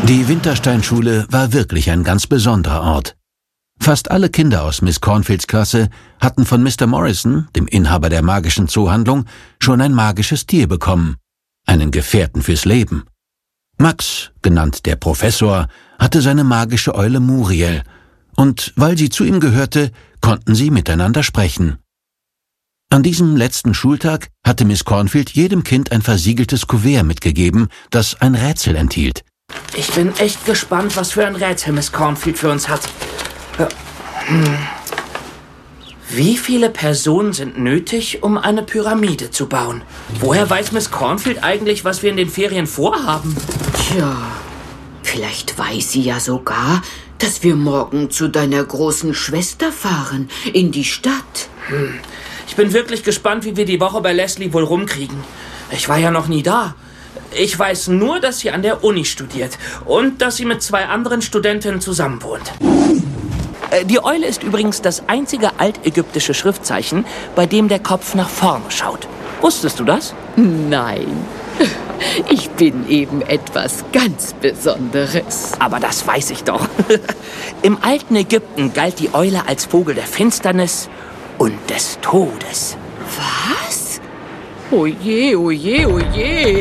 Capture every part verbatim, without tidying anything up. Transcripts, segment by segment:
Die Wintersteinschule war wirklich ein ganz besonderer Ort. Fast alle Kinder aus Miss Cornfields Klasse hatten von Mister Morrison, dem Inhaber der magischen Zoohandlung, schon ein magisches Tier bekommen, einen Gefährten fürs Leben. Max, genannt der Professor, hatte seine magische Eule Muriel, und weil sie zu ihm gehörte, konnten sie miteinander sprechen. An diesem letzten Schultag hatte Miss Cornfield jedem Kind ein versiegeltes Kuvert mitgegeben, das ein Rätsel enthielt. Ich bin echt gespannt, was für ein Rätsel Miss Cornfield für uns hat. Hm. Wie viele Personen sind nötig, um eine Pyramide zu bauen? Woher weiß Miss Cornfield eigentlich, was wir in den Ferien vorhaben? Tja, vielleicht weiß sie ja sogar, dass wir morgen zu deiner großen Schwester fahren, in die Stadt. Hm. Ich bin wirklich gespannt, wie wir die Woche bei Leslie wohl rumkriegen. Ich war ja noch nie da. Ich weiß nur, dass sie an der Uni studiert und dass sie mit zwei anderen Studentinnen zusammenwohnt. Die Eule ist übrigens das einzige altägyptische Schriftzeichen, bei dem der Kopf nach vorne schaut. Wusstest du das? Nein, ich bin eben etwas ganz Besonderes. Aber das weiß ich doch. Im alten Ägypten galt die Eule als Vogel der Finsternis und des Todes. Was? Oje, oje, oje.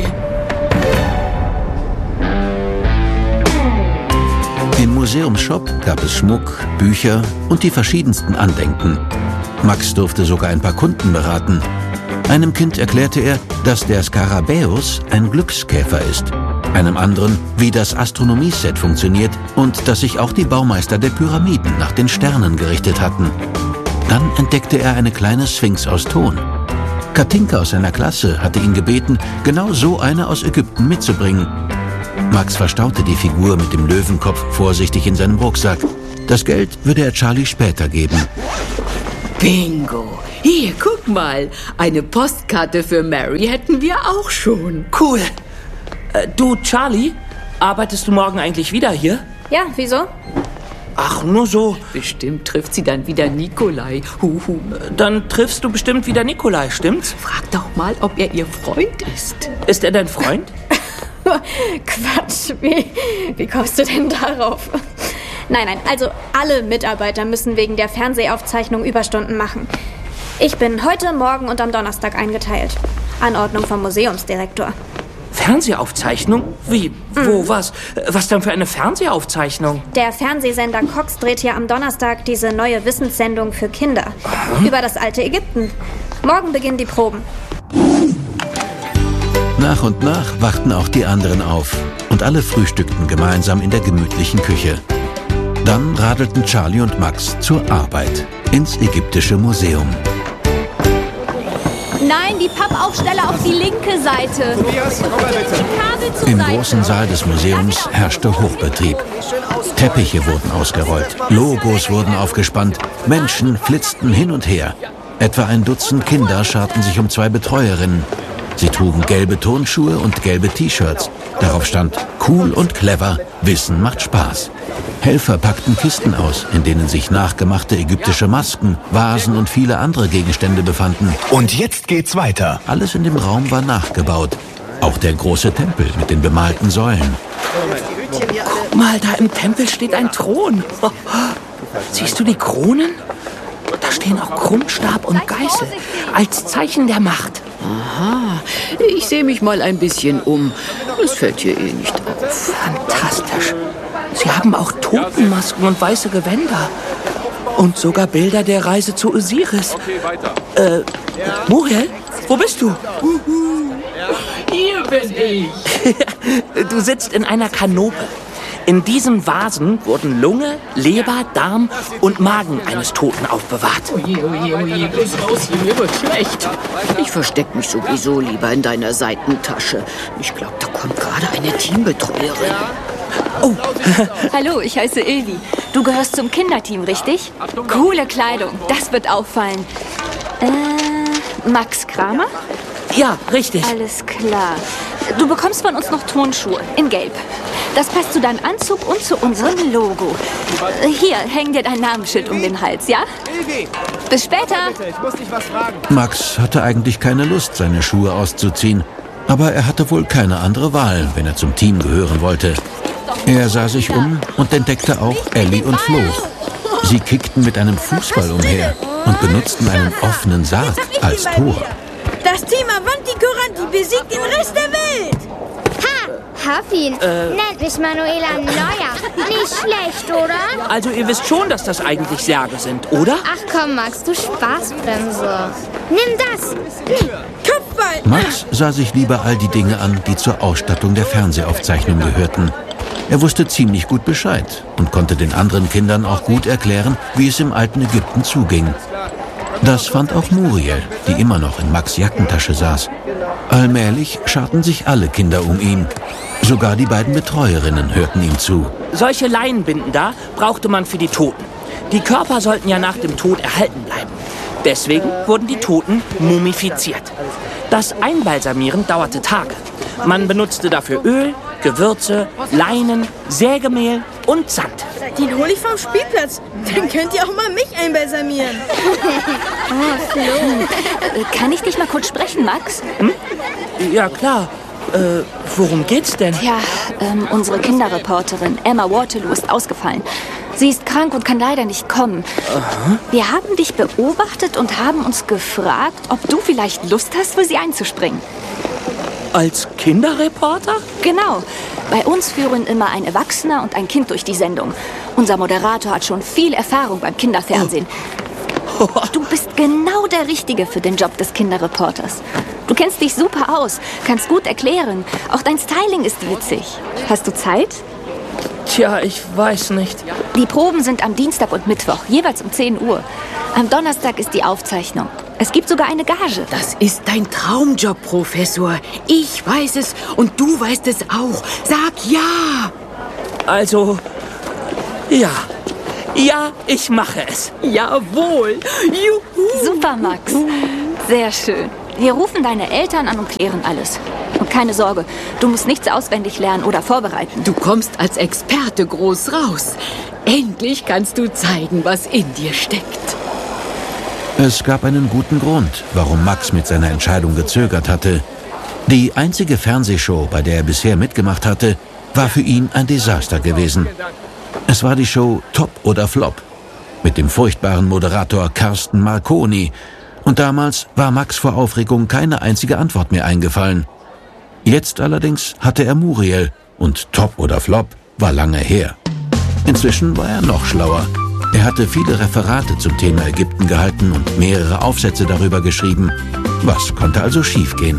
Im Museumsshop gab es Schmuck, Bücher und die verschiedensten Andenken. Max durfte sogar ein paar Kunden beraten. Einem Kind erklärte er, dass der Skarabäus ein Glückskäfer ist. Einem anderen, wie das Astronomieset funktioniert und dass sich auch die Baumeister der Pyramiden nach den Sternen gerichtet hatten. Dann entdeckte er eine kleine Sphinx aus Ton. Katinka aus seiner Klasse hatte ihn gebeten, genau so eine aus Ägypten mitzubringen. Max verstaute die Figur mit dem Löwenkopf vorsichtig in seinem Rucksack. Das Geld würde er Charlie später geben. Bingo! Hier, guck mal. Eine Postkarte für Mary hätten wir auch schon. Cool. Äh, du, Charlie, arbeitest du morgen eigentlich wieder hier? Ja, wieso? Ach, nur so. Bestimmt trifft sie dann wieder Nikolai. Huhu. Dann triffst du bestimmt wieder Nikolai, stimmt's? Frag doch mal, ob er ihr Freund ist. Ist er dein Freund? Quatsch, wie, wie kommst du denn darauf? Nein, nein, also alle Mitarbeiter müssen wegen der Fernsehaufzeichnung Überstunden machen. Ich bin heute, morgen und am Donnerstag eingeteilt. Anordnung vom Museumsdirektor. Fernseheraufzeichnung? Wie? Wo? Mhm. Was? Was denn für eine Fernsehaufzeichnung? Der Fernsehsender Cox dreht ja am Donnerstag diese neue Wissenssendung für Kinder. Mhm. Über das alte Ägypten. Morgen beginnen die Proben. Nach und nach wachten auch die anderen auf und alle frühstückten gemeinsam in der gemütlichen Küche. Dann radelten Charlie und Max zur Arbeit ins Ägyptische Museum. Nein, die Pappaufsteller auf die linke Seite. Im großen Saal des Museums herrschte Hochbetrieb. Teppiche wurden ausgerollt, Logos wurden aufgespannt, Menschen flitzten hin und her. Etwa ein Dutzend Kinder scharten sich um zwei Betreuerinnen. Sie trugen gelbe Turnschuhe und gelbe T-Shirts. Darauf stand cool und clever, Wissen macht Spaß. Helfer packten Kisten aus, in denen sich nachgemachte ägyptische Masken, Vasen und viele andere Gegenstände befanden. Und jetzt geht's weiter. Alles in dem Raum war nachgebaut. Auch der große Tempel mit den bemalten Säulen. Guck mal, da im Tempel steht ein Thron. Siehst du die Kronen? Da stehen auch Krummstab und Geißel als Zeichen der Macht. Aha, ich sehe mich mal ein bisschen um. Das fällt hier eh nicht auf. Fantastisch. Sie haben auch Totenmasken und weiße Gewänder. Und sogar Bilder der Reise zu Osiris. Äh, Muriel, wo bist du? Hier bin ich. Du sitzt in einer Kanope. In diesem Vasen wurden Lunge, Leber, Darm und Magen eines Toten aufbewahrt. Oje, oje, oje, bloß raus, hier, mir wird schlecht. Ich versteck mich sowieso lieber in deiner Seitentasche. Ich glaube, da kommt gerade eine Teambetreuerin. Oh. Hallo, ich heiße Ilvi. Du gehörst zum Kinderteam, richtig? Coole Kleidung, das wird auffallen. Äh, Max Kramer? Ja, richtig. Alles klar. Du bekommst von uns noch Turnschuhe in Gelb. Das passt zu deinem Anzug und zu unserem Logo. Hier, häng dir dein Namensschild um den Hals, ja? Bis später. Max hatte eigentlich keine Lust, seine Schuhe auszuziehen. Aber er hatte wohl keine andere Wahl, wenn er zum Team gehören wollte. Er sah sich um und entdeckte auch Ellie und Flo. Sie kickten mit einem Fußball umher und benutzten einen offenen Sarg als Tor. Das Team Avanti Coranti besiegt den Rest der Welt. Ha, Hafin, äh. nennt mich Manuela Neuer. Nicht schlecht, oder? Also ihr wisst schon, dass das eigentlich Särge sind, oder? Ach komm, Max, du Spaßbremse. Nimm das. Hm. Kopfball. Max sah sich lieber all die Dinge an, die zur Ausstattung der Fernsehaufzeichnung gehörten. Er wusste ziemlich gut Bescheid und konnte den anderen Kindern auch gut erklären, wie es im alten Ägypten zuging. Das fand auch Muriel, die immer noch in Max' Jackentasche saß. Allmählich scharten sich alle Kinder um ihn. Sogar die beiden Betreuerinnen hörten ihm zu. Solche Leinenbinden da brauchte man für die Toten. Die Körper sollten ja nach dem Tod erhalten bleiben. Deswegen wurden die Toten mumifiziert. Das Einbalsamieren dauerte Tage. Man benutzte dafür Öl, Gewürze, Leinen, Sägemehl und Sand. Den hole ich vom Spielplatz. Dann könnt ihr auch mal mich einbalsamieren. Oh, Flo. Äh, kann ich dich mal kurz sprechen, Max? Hm? Ja, klar. Äh, worum geht's denn? Ja, ähm, unsere Kinderreporterin Emma Waterloo ist ausgefallen. Sie ist krank und kann leider nicht kommen. Aha. Wir haben dich beobachtet und haben uns gefragt, ob du vielleicht Lust hast, für sie einzuspringen. Als Kinderreporter? Genau. Bei uns führen immer ein Erwachsener und ein Kind durch die Sendung. Unser Moderator hat schon viel Erfahrung beim Kinderfernsehen. Oh. Du bist genau der Richtige für den Job des Kinderreporters. Du kennst dich super aus, kannst gut erklären. Auch dein Styling ist witzig. Hast du Zeit? Tja, ich weiß nicht. Die Proben sind am Dienstag und Mittwoch, jeweils um zehn Uhr. Am Donnerstag ist die Aufzeichnung. Es gibt sogar eine Gage. Das ist dein Traumjob, Professor. Ich weiß es und du weißt es auch. Sag ja! Also, ja. Ja, ich mache es. Jawohl. Juhu. Super, Max. Sehr schön. Wir rufen deine Eltern an und klären alles. Und keine Sorge, du musst nichts auswendig lernen oder vorbereiten. Du kommst als Experte groß raus. Endlich kannst du zeigen, was in dir steckt. Es gab einen guten Grund, warum Max mit seiner Entscheidung gezögert hatte. Die einzige Fernsehshow, bei der er bisher mitgemacht hatte, war für ihn ein Desaster gewesen. Es war die Show Top oder Flop mit dem furchtbaren Moderator Carsten Marconi. Und damals war Max vor Aufregung keine einzige Antwort mehr eingefallen. Jetzt allerdings hatte er Muriel und Top oder Flop war lange her. Inzwischen war er noch schlauer. Er hatte viele Referate zum Thema Ägypten gehalten und mehrere Aufsätze darüber geschrieben. Was konnte also schiefgehen?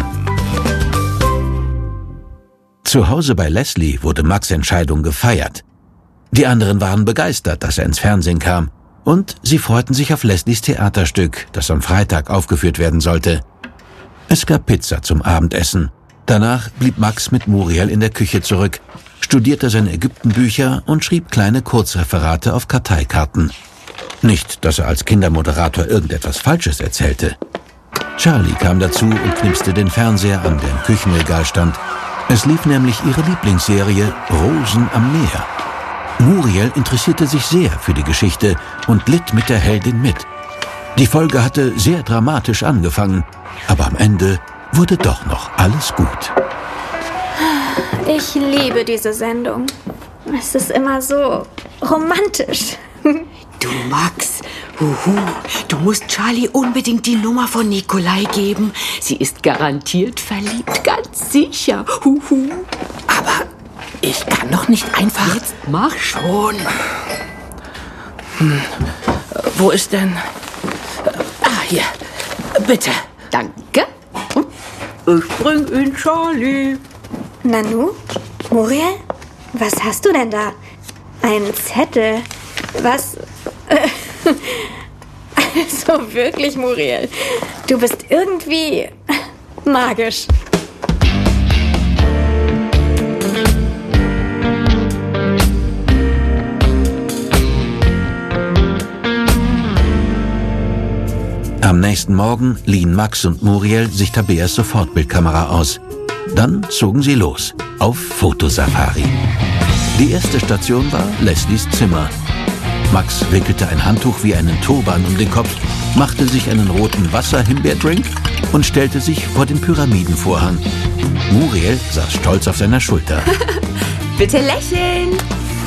Zu Hause bei Leslie wurde Max' Entscheidung gefeiert. Die anderen waren begeistert, dass er ins Fernsehen kam. Und sie freuten sich auf Leslies Theaterstück, das am Freitag aufgeführt werden sollte. Es gab Pizza zum Abendessen. Danach blieb Max mit Muriel in der Küche zurück, studierte seine Ägyptenbücher und schrieb kleine Kurzreferate auf Karteikarten. Nicht, dass er als Kindermoderator irgendetwas Falsches erzählte. Charlie kam dazu und knipste den Fernseher an, der im Küchenregal stand. Es lief nämlich ihre Lieblingsserie Rosen am Meer. Muriel interessierte sich sehr für die Geschichte und litt mit der Heldin mit. Die Folge hatte sehr dramatisch angefangen, aber am Ende wurde doch noch alles gut. Ich liebe diese Sendung. Es ist immer so romantisch. Du, Max, huhu, du musst Charlie unbedingt die Nummer von Nikolai geben. Sie ist garantiert verliebt, ganz sicher. Huhu. Aber ich kann doch nicht einfach... Jetzt mach schon. Hm. Wo ist denn... Ah, hier. Bitte. Danke. Ich bring ihn Charlie. Nanu? Muriel? Was hast du denn da? Ein Zettel? Was? Also wirklich, Muriel. Du bist irgendwie magisch. Am nächsten Morgen liehen Max und Muriel sich Tabeas Sofortbildkamera aus. Dann zogen sie los, auf Fotosafari. Die erste Station war Leslies Zimmer. Max wickelte ein Handtuch wie einen Turban um den Kopf, machte sich einen roten Wasser-Himbeerdrink und stellte sich vor den Pyramidenvorhang. Muriel saß stolz auf seiner Schulter. Bitte lächeln.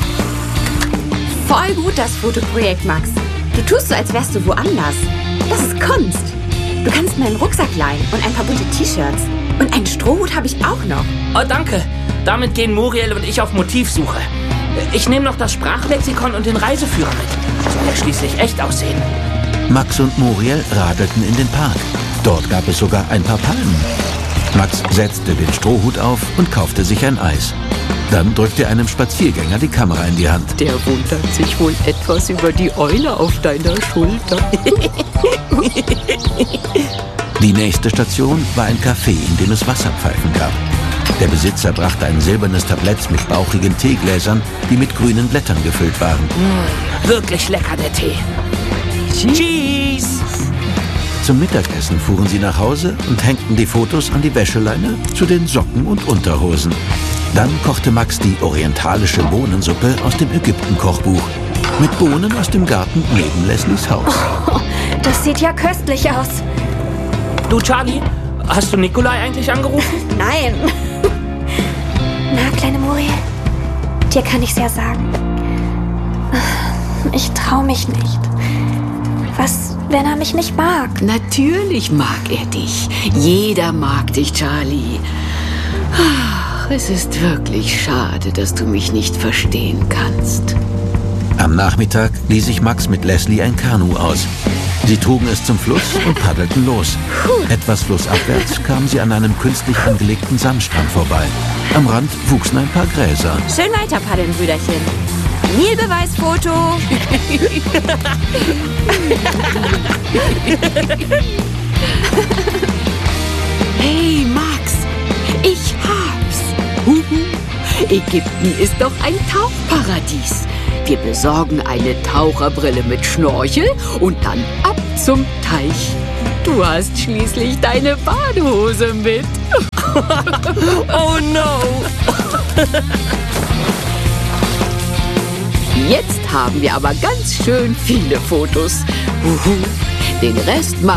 Voll gut, das Fotoprojekt, Max. Du tust so, als wärst du woanders. Das ist Kunst. Du kannst meinen Rucksack leihen und ein paar bunte T-Shirts. Und einen Strohhut habe ich auch noch. Oh, danke. Damit gehen Muriel und ich auf Motivsuche. Ich nehme noch das Sprachlexikon und den Reiseführer mit. Soll ja schließlich echt aussehen. Max und Muriel radelten in den Park. Dort gab es sogar ein paar Palmen. Max setzte den Strohhut auf und kaufte sich ein Eis. Dann drückte er einem Spaziergänger die Kamera in die Hand. Der wundert sich wohl etwas über die Eule auf deiner Schulter. Die nächste Station war ein Café, in dem es Wasserpfeifen gab. Der Besitzer brachte ein silbernes Tablett mit bauchigen Teegläsern, die mit grünen Blättern gefüllt waren. Mmh, wirklich lecker, der Tee. Cheese! Zum Mittagessen fuhren sie nach Hause und hängten die Fotos an die Wäscheleine zu den Socken und Unterhosen. Dann kochte Max die orientalische Bohnensuppe aus dem Ägypten-Kochbuch. Mit Bohnen aus dem Garten neben Leslies Haus. Oh, das sieht ja köstlich aus. Du, Charlie, hast du Nikolai eigentlich angerufen? Nein. Na, kleine Muriel, dir kann ich's ja sagen. Ich trau mich nicht. Was, wenn er mich nicht mag? Natürlich mag er dich. Jeder mag dich, Charlie. Ach, es ist wirklich schade, dass du mich nicht verstehen kannst. Am Nachmittag ließ sich Max mit Leslie ein Kanu aus. Sie trugen es zum Fluss und paddelten los. Etwas flussabwärts kamen sie an einem künstlich angelegten Sandstrand vorbei. Am Rand wuchsen ein paar Gräser. Schön weiter paddeln, Brüderchen. Nilbeweisfoto. Hey, Max, ich hab's. Huhu. Ägypten ist doch ein Tauchparadies. Wir besorgen eine Taucherbrille mit Schnorchel und dann ab zum Teich. Du hast schließlich deine Badehose mit. Oh no! Jetzt haben wir aber ganz schön viele Fotos. Uhu. Den Rest machen